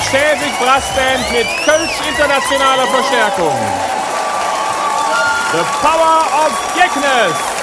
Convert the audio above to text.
Schäfig Brassband mit Kölsch internationaler Verstärkung. The Power of Geknes.